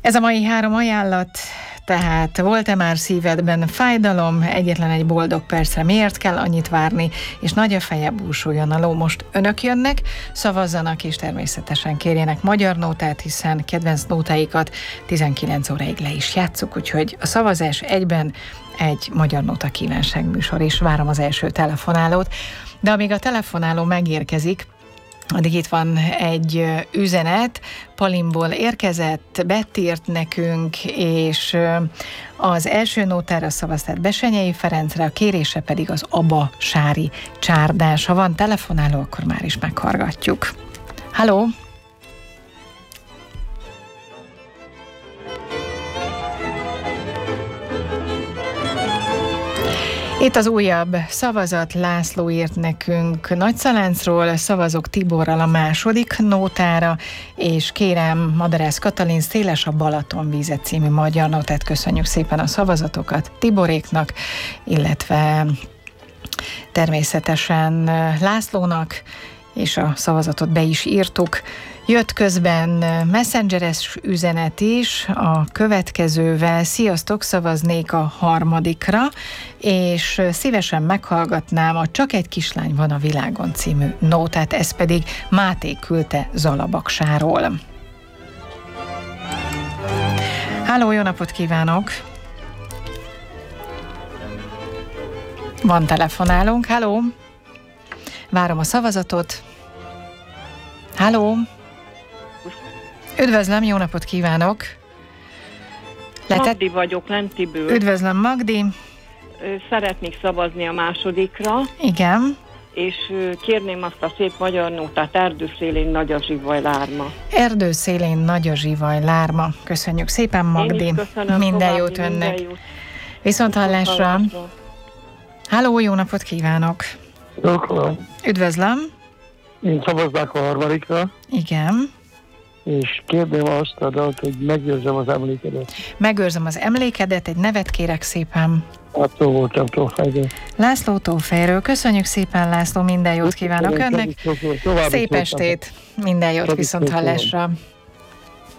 Ez a mai 3 ajánlat, tehát volt-e már szívedben fájdalom, egyetlen egy boldog percre miért kell annyit várni, és nagy a feje, búsuljon a ló. Most önök jönnek, szavazzanak, és természetesen kérjenek magyar nótát, hiszen kedvenc nótáikat 19 óráig le is játsszuk, úgyhogy a szavazás egyben egy magyar nóta kívánságműsor, és várom az első telefonálót. De amíg a telefonáló megérkezik, addig itt van egy üzenet, Palimból érkezett, Betty írt nekünk, és az első nótára szavaz, tehát Besenyei Ferencre, a kérése pedig az Aba Sári csárdás. Ha van telefonáló, akkor már is meghallgatjuk. Halló! Itt az újabb szavazat, László írt nekünk Nagyszaláncról, szavazok Tiborral a második nótára, és kérem Madarász Katalin Széles a Balatonvíze című magyar nótát. Köszönjük szépen a szavazatokat Tiboréknak, illetve természetesen Lászlónak, és a szavazatot be is írtuk. Jött közben messengeres üzenet is a következővel: sziasztok, szavaznék a harmadikra, és szívesen meghallgatnám a Csak egy kislány van a világon című nótát, ez pedig Máté küldte Zalabaksáról. Háló, jó napot kívánok! Van telefonálunk, háló! Várom a szavazatot. Háló! Üdvözlöm, jó napot kívánok! Magdi vagyok, Lentiből. Üdvözlöm, Magdi! Szeretnék szavazni a másodikra. Igen. És kérném azt a szép magyar nótát, Erdő szélén nagy a zsivaj lárma. Erdő szélén nagy a zsivaj lárma. Köszönjük szépen, Magdi! Én is köszönöm, minden jót önnek! Viszont hallásra! Háló, jó napot kívánok! Üdvözlöm! Én szavaznák a harmadikra. Igen. És kérném azt adat, hogy megőrzem az emlékedet. Megőrzem az emlékedet, egy nevet kérek szépen. Attól voltam Tófejről. László Tófejről. Köszönjük szépen, László, minden jót kívánok önnek. Szép estét, minden jót, viszont hallásra.